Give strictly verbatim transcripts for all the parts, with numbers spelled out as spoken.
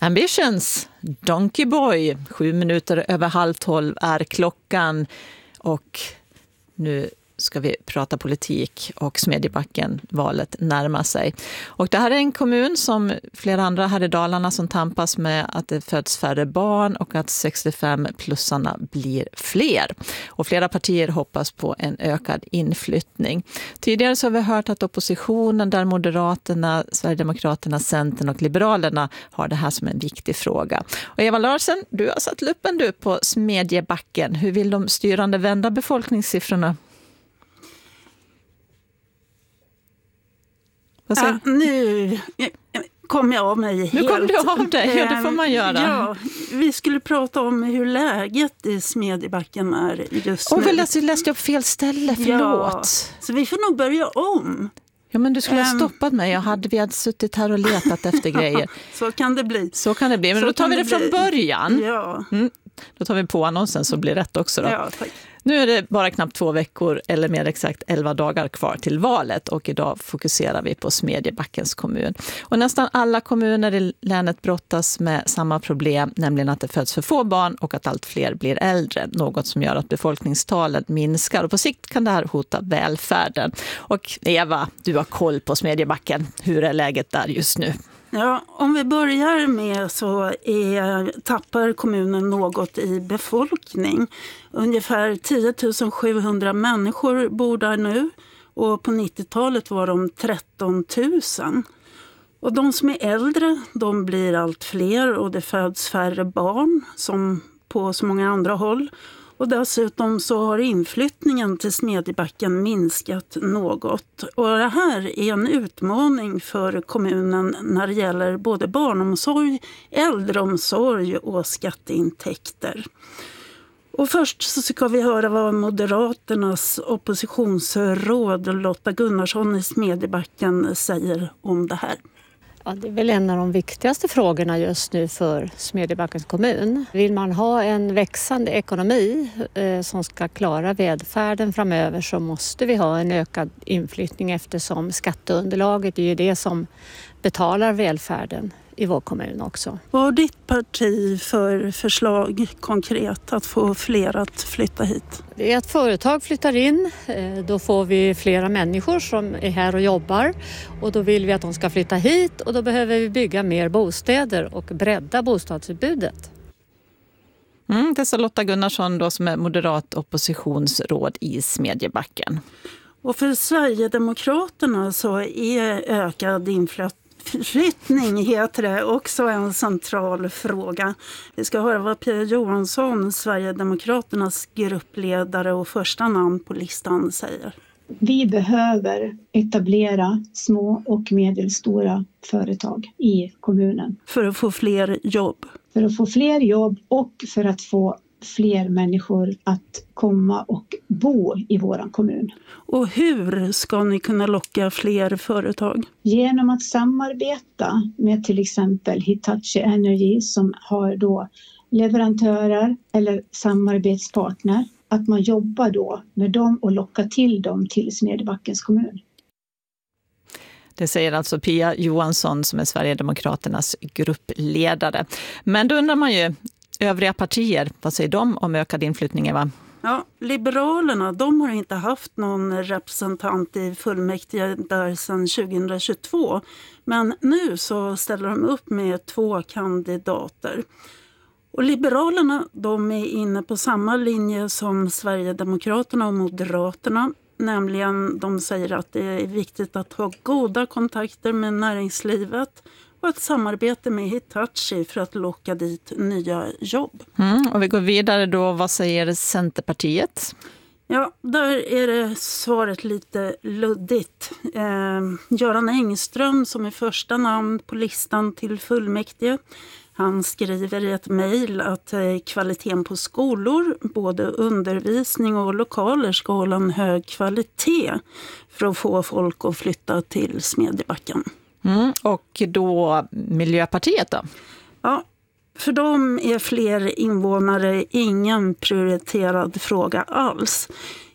Ambitions, Donkey Boy. Sju minuter över halv tolv är klockan och nu ska vi prata politik och Smedjebacken, valet närmar sig. Och det här är en kommun som flera andra här i Dalarna som tampas med att det föds färre barn och att sextiofem-plussarna blir fler. Och flera partier hoppas på en ökad inflyttning. Tidigare så har vi hört att oppositionen, där Moderaterna, Sverigedemokraterna, Centern och Liberalerna har det här som en viktig fråga. Och Eva Larsen, du har satt luppen du på Smedjebacken. Hur vill de styrande vända befolkningssiffrorna? Ja, nu kom jag av mig helt. Nu kom du av dig, ja, det får man göra. Ja, vi skulle prata om hur läget i Smedjebacken är just nu. Åh, vi läste, läste upp fel ställe, förlåt. Ja, så vi får nog börja om. Ja, men du skulle ha stoppat mig. Jag hade, vi hade suttit här och letat efter grejer. Så kan det bli. Så kan det bli, men så då tar vi det, det från början. Ja. Mm. Då tar vi på annonsen så blir rätt också då. Ja, tack. Nu är det bara knappt två veckor eller mer exakt elva dagar kvar till valet och idag fokuserar vi på Smedjebackens kommun. Och nästan alla kommuner i länet brottas med samma problem, nämligen att det föds för få barn och att allt fler blir äldre. Något som gör att befolkningstalet minskar och på sikt kan det här hota välfärden. Och Eva, du har koll på Smedjebacken. Hur är läget där just nu? Ja, om vi börjar med så är, tappar kommunen något i befolkning. Ungefär tio tusen sjuhundra människor bor där nu och på nittiotalet var de tretton tusen. Och de som är äldre, de blir allt fler och det föds färre barn som på så många andra håll. Och dessutom så har inflyttningen till Smedjebacken minskat något. Och det här är en utmaning för kommunen när det gäller både barnomsorg, äldreomsorg och skatteintäkter. Och först så ska vi höra vad Moderaternas oppositionsråd Lotta Gunnarsson i Smedjebacken säger om det här. Ja, det är väl en av de viktigaste frågorna just nu för Smedjebackens kommun. Vill man ha en växande ekonomi eh, som ska klara välfärden framöver så måste vi ha en ökad inflyttning eftersom skatteunderlaget är ju det som betalar välfärden i vår kommun också. Vad har ditt parti för förslag konkret att få fler att flytta hit? Det är att företag flyttar in, då får vi flera människor som är här och jobbar och då vill vi att de ska flytta hit och då behöver vi bygga mer bostäder och bredda bostadsutbudet. Mm, det är Lotta Gunnarsson då som är moderat oppositionsråd i Smedjebacken. Och för Sverigedemokraterna så är ökad inflyttning Flyttning heter det också en central fråga. Vi ska höra vad Pia Johansson, Sverigedemokraternas gruppledare och första namn på listan, säger. Vi behöver etablera små och medelstora företag i kommunen. För att få fler jobb. För att få fler jobb och för att få fler människor att komma och bo i våran kommun. Och hur ska ni kunna locka fler företag? Genom att samarbeta med till exempel Hitachi Energy som har då leverantörer eller samarbetspartner. Att man jobbar då med dem och lockar till dem till Smedjebackens kommun. Det säger alltså Pia Johansson som är Sverigedemokraternas gruppledare. Men då undrar man ju, övriga partier, vad säger de om ökad inflyttning, Eva? Ja, Liberalerna, de har inte haft någon representant i fullmäktige där sedan tjugohundratjugotvå. Men nu så ställer de upp med två kandidater. Och Liberalerna, de är inne på samma linje som Sverigedemokraterna och Moderaterna. Nämligen, de säger att det är viktigt att ha goda kontakter med näringslivet och ett samarbete med Hitachi för att locka dit nya jobb. Mm, och vi går vidare då, vad säger Centerpartiet? Ja, där är det svaret lite luddigt. Eh, Göran Engström som är första namn på listan till fullmäktige. Han skriver i ett mejl att eh, kvaliteten på skolor, både undervisning och lokaler, ska hålla en hög kvalitet för att få folk att flytta till Smedjebacken. Mm, och då Miljöpartiet då? Ja, för dem är fler invånare ingen prioriterad fråga alls.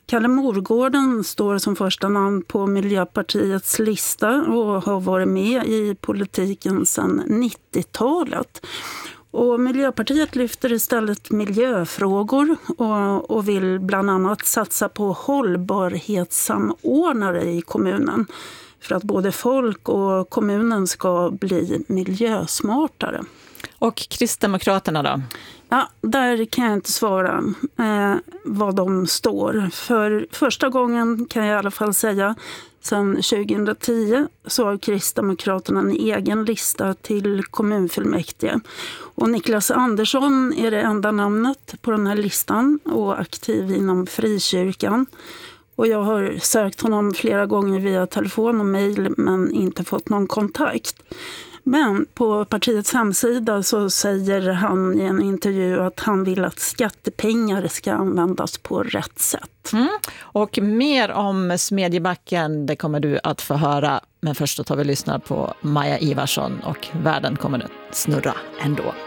Kalle Morgården står som första namn på Miljöpartiets lista och har varit med i politiken sedan nittiotalet. Och Miljöpartiet lyfter istället miljöfrågor och, och vill bland annat satsa på hållbarhetssamordnare i kommunen för att både folk och kommunen ska bli miljösmartare. Och Kristdemokraterna då? Ja, där kan jag inte svara eh, vad de står. För första gången kan jag i alla fall säga, sedan tjugohundratio så har Kristdemokraterna en egen lista till kommunfullmäktige. Och Niklas Andersson är det enda namnet på den här listan och aktiv inom frikyrkan. Och jag har sökt honom flera gånger via telefon och mejl men inte fått någon kontakt. Men på partiets hemsida så säger han i en intervju att han vill att skattepengar ska användas på rätt sätt. Mm. Och mer om Smedjebacken, det kommer du att få höra. Men först så tar vi lyssna på Maja Ivarsson och Världen kommer att snurra ändå.